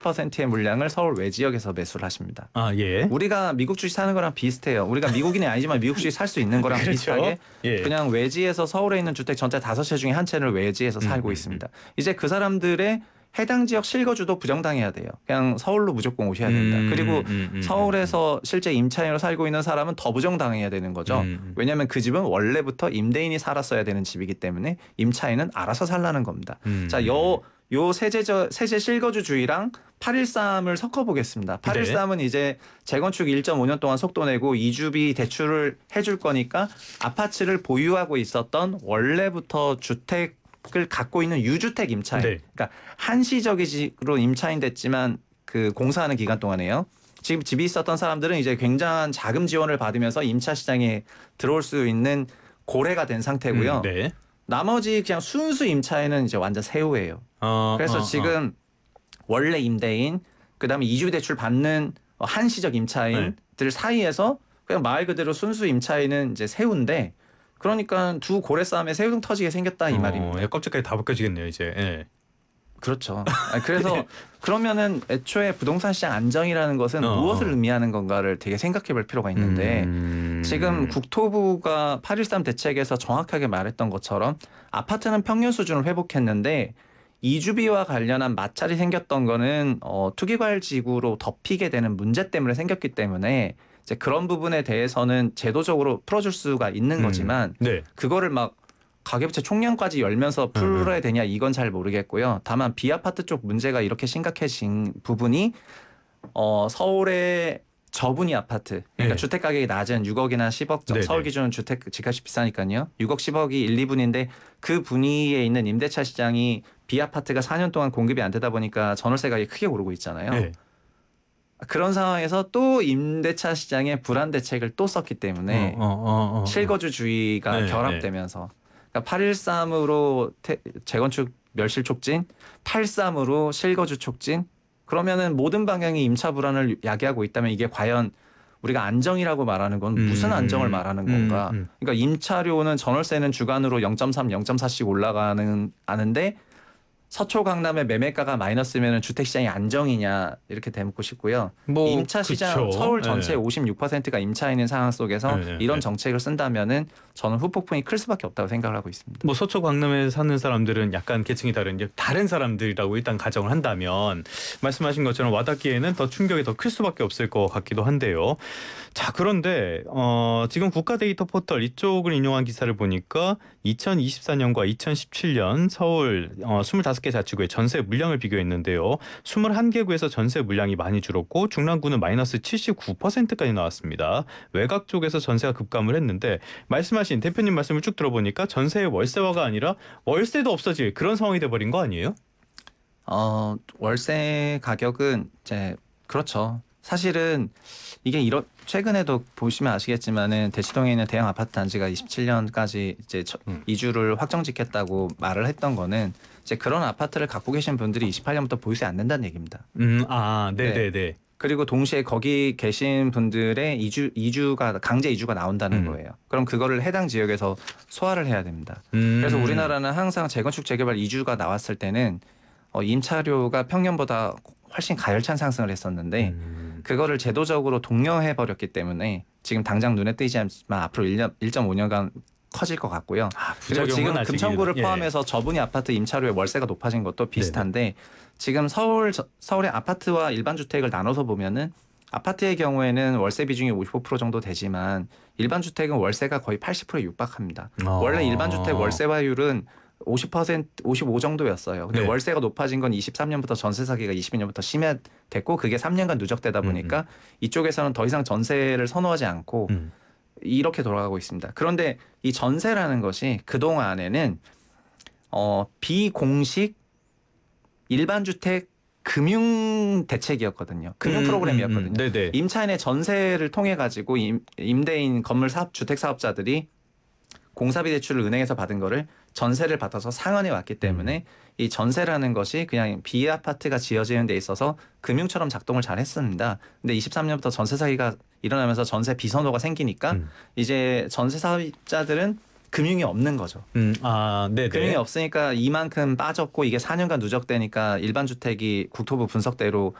퍼센트의 물량을 서울 외지역에서 매수를 하십니다. 아, 예. 우리가 미국 주식 사는 거랑 비슷해요. 우리가 미국인이 아니지만 미국 주식 살 수 있는 거랑 그렇죠. 비슷하게 예. 그냥 외지에서 서울에 있는 주택 전체 5채 중에 한 채를 외지에서 살고 있습니다. 이제 그 사람들의 해당 지역 실거주도 부정당해야 돼요. 그냥 서울로 무조건 오셔야 된다. 그리고 서울에서 실제 임차인으로 살고 있는 사람은 더 부정당해야 되는 거죠. 왜냐하면 그 집은 원래부터 임대인이 살았어야 되는 집이기 때문에 임차인은 알아서 살라는 겁니다. 자, 요 세제 실거주주의랑 813을 섞어보겠습니다. 813은 네. 이제 재건축 1.5년 동안 속도 내고 이주비 대출을 해줄 거니까 아파트를 보유하고 있었던 원래부터 주택을 갖고 있는 유주택 임차인. 네. 그러니까 한시적으로 임차인 됐지만 그 공사하는 기간 동안에요. 지금 집이 있었던 사람들은 이제 굉장한 자금 지원을 받으면서 임차 시장에 들어올 수 있는 고래가 된 상태고요. 네. 나머지 그냥 순수 임차인은 이제 완전 새우예요. 그래서 지금 원래 임대인 그다음에 이주비 대출 받는 한시적 임차인들 사이에서 그냥 말 그대로 순수 임차인은 이제 새우인데 그러니까 두 고래 싸움에 새우등 터지게 생겼다 이 말입니다. 껍질까지 다 벗겨지겠네요 이제. 예. 그렇죠. 그래서 그러면은 애초에 부동산 시장 안정이라는 것은 무엇을 의미하는 건가를 되게 생각해 볼 필요가 있는데 지금 국토부가 8.13 대책에서 정확하게 말했던 것처럼 아파트는 평균 수준을 회복했는데 이주비와 관련한 마찰이 생겼던 거는 투기과열지구로 덮이게 되는 문제 때문에 생겼기 때문에 이제 그런 부분에 대해서는 제도적으로 풀어줄 수가 있는 거지만 네. 그거를 막 가계부채 총량까지 열면서 풀어야 되냐 이건 잘 모르겠고요. 다만 비아파트 쪽 문제가 이렇게 심각해진 부분이 서울의 저분위 아파트 그러니까 네. 주택 가격이 낮은 6억이나 10억 네네. 서울 기준은 주택 집값이 비싸니까요. 6억 10억이 1, 2분인데 그 분위에 있는 임대차 시장이 비아파트가 4년 동안 공급이 안 되다 보니까 전월세 가격이 크게 오르고 있잖아요. 네. 그런 상황에서 또 임대차 시장에 불안 대책을 또 썼기 때문에 실거주주의가 결합되면서 그러니까 8.13으로 재건축 멸실 촉진, 8.3으로 실거주 촉진. 그러면은 모든 방향이 임차 불안을 야기하고 있다면 이게 과연 우리가 안정이라고 말하는 건 무슨 안정을 말하는 건가? 그러니까 임차료는 전월세는 주간으로 0.3, 0.4씩 아는데 서초 강남의 매매가가 마이너스면 주택 시장이 안정이냐 이렇게 되묻고 싶고요. 임차 시장 그쵸. 서울 전체의 56%가 임차인인 상황 속에서 이런 네. 정책을 쓴다면은 저는 후폭풍이 클 수밖에 없다고 생각을 하고 있습니다. 뭐 서초 강남에 사는 사람들은 약간 계층이 다른 게 다른 사람들이라고 일단 가정을 한다면 말씀하신 것처럼 와닿기에는 더 충격이 더 클 수밖에 없을 것 같기도 한데요. 자, 그런데 지금 국가데이터 포털 이쪽을 인용한 기사를 보니까 2024년과 2017년 서울 25개 자치구의 전세 물량을 비교했는데요. 21개구에서 전세 물량이 많이 줄었고 중랑구는 마이너스 79%까지 나왔습니다. 외곽 쪽에서 전세가 급감을 했는데 말씀하신 대표님 말씀을 쭉 들어보니까 전세의 월세화가 아니라 월세도 없어질 그런 상황이 돼버린 거 아니에요? 월세 가격은 이제 그렇죠. 사실은 이게 최근에도 보시면 아시겠지만은 대치동에 있는 대형 아파트 단지가 27년까지 이제 이주를 확정짓겠다고 말을 했던 거는 이제 그런 아파트를 갖고 계신 분들이 28년부터 보유세 안 낸다는 얘기입니다. 네네네. 그리고 동시에 거기 계신 분들의 이주가 강제 이주가 나온다는 거예요. 그럼 그거를 해당 지역에서 소화를 해야 됩니다. 그래서 우리나라는 항상 재건축 재개발 이주가 나왔을 때는 임차료가 평년보다 훨씬 가열찬 상승을 했었는데 그거를 제도적으로 독려해 버렸기 때문에 지금 당장 눈에 띄지 않지만 앞으로 1.5년간 커질 것 같고요. 그리고 지금 금천구를 포함해서 저분위 아파트 임차료의 월세가 높아진 것도 비슷한데 지금 서울의 아파트와 일반 주택을 나눠서 보면은 아파트의 경우에는 월세 비중이 55% 정도 되지만 일반 주택은 월세가 거의 80%에 육박합니다. 원래 일반 주택 월세화율은 50%, 55 정도였어요. 근데 월세가 높아진 건 23년부터 전세 사기가 22년부터 심해됐고 그게 3년간 누적되다 보니까 이쪽에서는 더 이상 전세를 선호하지 않고 이렇게 돌아가고 있습니다. 그런데 이 전세라는 것이 그동안에는 비공식 일반 주택 금융 대책이었거든요. 금융 프로그램이었거든요. 임차인의 전세를 통해 가지고 임대인 건물 사업 주택 사업자들이 공사비 대출을 은행에서 받은 거를 전세를 받아서 상환해 왔기 때문에 이 전세라는 것이 그냥 비아파트가 지어지는 데 있어서 금융처럼 작동을 잘 했습니다. 근데 23년부터 전세 사기가 일어나면서 전세 비선호가 생기니까 이제 전세 사업자들은 금융이 없는 거죠. 네네. 금융이 없으니까 이만큼 빠졌고 이게 4년간 누적되니까 일반 주택이 국토부 분석대로